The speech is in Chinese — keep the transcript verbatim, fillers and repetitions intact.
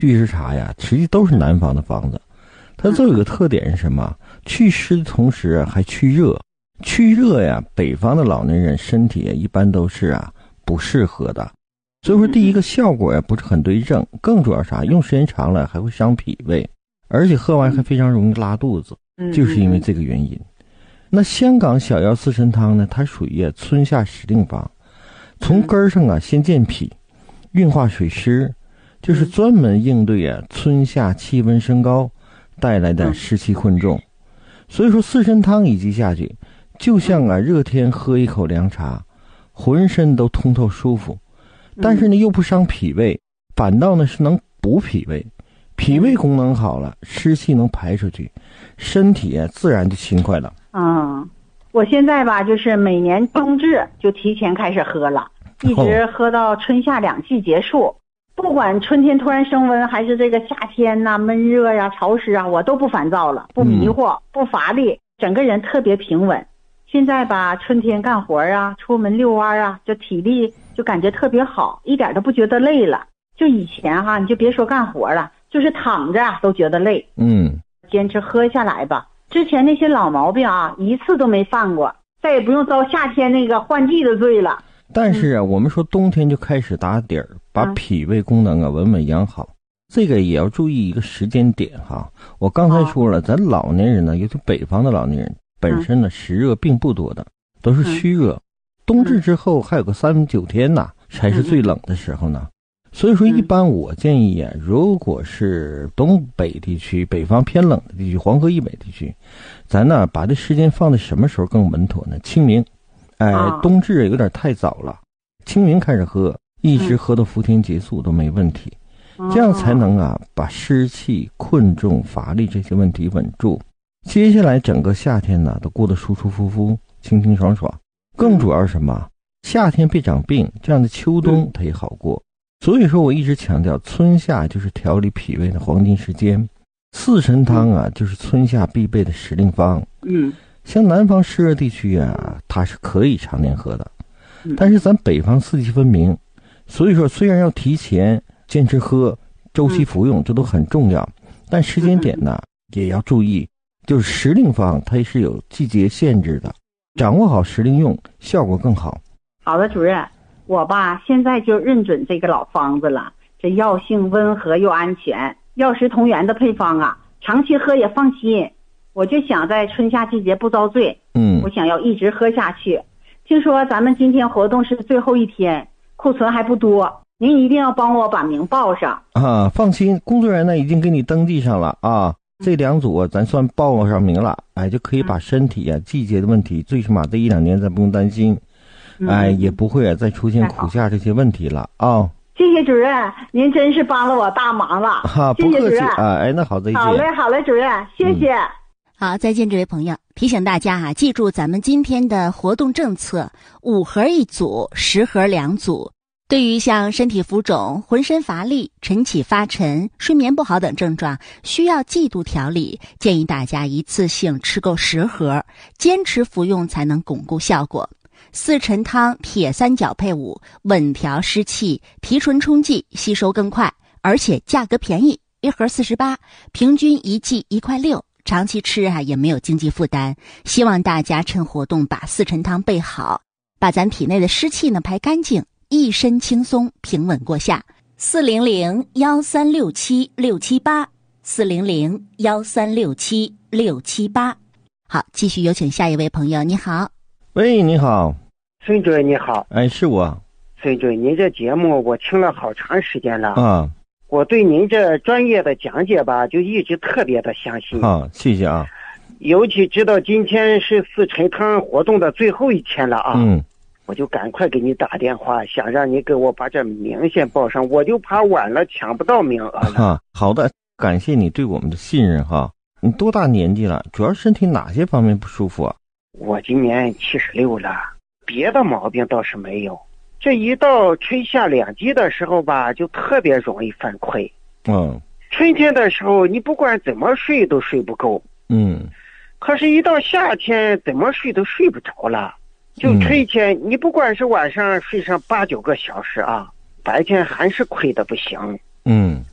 祛湿茶呀，实际都是南方的方子。它都有个特点是什么？祛湿的同时还去热。去热呀，北方的老年人身体一般都是啊不适合的。所以说第一个效果呀不是很对症，更主要啥？用时间长了还会伤脾胃，而且喝完还非常容易拉肚子，就是因为这个原因。那香港小药四神汤呢，它属于春夏时令方，从根儿上啊先健脾，运化水湿，就是专门应对啊春夏气温升高带来的湿气困重。所以说四神汤一剂下去，就像啊热天喝一口凉茶，浑身都通透舒服，但是呢又不伤脾胃，反倒呢是能补脾胃，脾胃功能好了，湿气能排出去，身体啊自然就轻快了。 嗯，我现在吧就是每年冬至就提前开始喝了，一直喝到春夏两季结束。不管春天突然升温，还是这个夏天呐、啊、闷热呀、潮湿啊，我都不烦躁了，不迷惑、嗯、不乏力，整个人特别平稳。现在吧春天干活啊，出门遛弯啊，就体力就感觉特别好，一点都不觉得累了。就以前哈，你就别说干活了，就是躺着都觉得累。 嗯， 坚持喝下来吧。之前那些老毛病啊，一次都没犯过，再也不用遭夏天那个换季的罪了。 但是啊，嗯、我们说冬天就开始打底儿，把脾胃功能啊稳稳养好，这个也要注意一个时间点哈。我刚才说了，咱老年人呢，尤其北方的老年人，本身呢湿热并不多的，都是虚热。冬至之后还有个三九天呐，才是最冷的时候呢。所以说，一般我建议啊，如果是东北地区、北方偏冷的地区、黄河以北地区，咱呢把这时间放在什么时候更稳妥呢？清明，哎，冬至有点太早了，清明开始喝，一直喝到伏天结束都没问题，这样才能啊把湿气、困重、乏力这些问题稳住。接下来整个夏天呢都过得舒舒服服、清清爽爽。更主要是什么？夏天别长病，这样的秋冬它也好过。所以说我一直强调，春夏就是调理脾胃的黄金时间，四神汤啊就是春夏必备的时令方。 嗯， 像南方湿热地区啊，它是可以常年喝的，但是咱北方四季分明，所以说虽然要提前坚持喝，周期服用，这都很重要，但时间点呢也要注意，就是时令方它是有季节限制的，掌握好时令用，效果更好。 好的，主任。我吧现在就认准这个老方子了，这药性温和又安全，药食同源的配方啊，长期喝也放心。我就想在春夏季节不遭罪， 嗯， 我想要一直喝下去。听说咱们今天活动是最后一天，库存还不多，您一定要帮我把名报上啊！放心，工作人员呢已经给你登记上了啊，这两组咱算报上名了，哎，就可以把身体啊、季节的问题，最起码这一两年咱不用担心。哎，也不会再出现苦夏这些问题了啊、哦！ 谢谢主任，您真是帮了我大忙了。 哈，不客气啊！哎，那好，再见。 好嘞，好嘞，主任，谢谢。 嗯、好，再见，这位朋友。提醒大家啊，记住咱们今天的活动政策：五盒一组，十盒两组。对于像身体浮肿、浑身乏力、晨起发沉、睡眠不好等症状，需要季度调理，建议大家一次性吃够十盒，坚持服用才能巩固效果。四陈汤铁三角配伍，稳调湿气，提纯冲剂，吸收更快，而且价格便宜，一盒四十八，平均一剂一块六，长期吃啊也没有经济负担。希望大家趁活动把四陈汤备好，把咱体内的湿气呢排干净，一身轻松，平稳过夏。四零零幺三六七六七八，四零零幺三六七六七八。好，继续有请下一位朋友，你好。 喂，你好， 孙主任你好。 哎，是我。 孙主任，您这节目我听了好长时间了啊， 我对您这专业的讲解吧，就一直特别的相信啊，谢谢啊。 尤其知道今天是四陈汤活动的最后一天了啊， 嗯， 我就赶快给你打电话，想让你给我把这名先报上，我就怕晚了抢不到名额了。 啊，好的，感谢你对我们的信任哈。你多大年纪了？主要身体哪些方面不舒服啊？ 我今年七十六了，别的毛病倒是没有，这一到春夏两季的时候吧，就特别容易犯困。 嗯， 春天的时候你不管怎么睡都睡不够， 嗯， 可是一到夏天怎么睡都睡不着了。就春天、嗯、你不管是晚上睡上八九个小时啊，白天还是困得不行。 嗯，